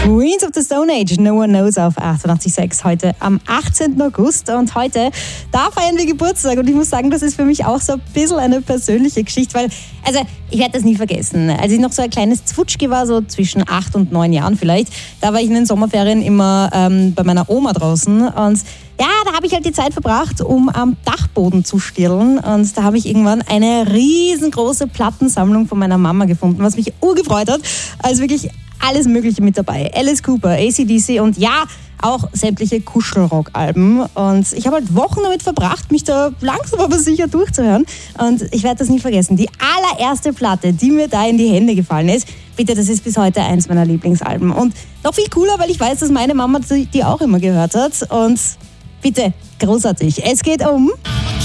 Queens of the Stone Age, No One Knows auf 88.6 heute am 18. August. Und heute, da feiern wir Geburtstag. Und ich muss sagen, das ist für mich auch so ein bisschen eine persönliche Geschichte, weil, ich werde das nie vergessen. Als ich noch so ein kleines Zwutschge war, so zwischen 8 und 9 Jahren vielleicht, da war ich in den Sommerferien immer bei meiner Oma draußen. Und ja, da habe ich halt die Zeit verbracht, um am Dachboden zu stirlen. Und da habe ich irgendwann eine riesengroße Plattensammlung von meiner Mama gefunden, was mich urgefreut hat. Also wirklich alles Mögliche mit dabei. Alice Cooper, AC/DC und ja, auch sämtliche Kuschelrock-Alben. Und ich habe halt Wochen damit verbracht, mich da langsam aber sicher durchzuhören. Und ich werde das nie vergessen. Die allererste Platte, die mir da in die Hände gefallen ist, bitte, das ist bis heute eins meiner Lieblingsalben. Und noch viel cooler, weil ich weiß, dass meine Mama die auch immer gehört hat. Und bitte, großartig. Es geht um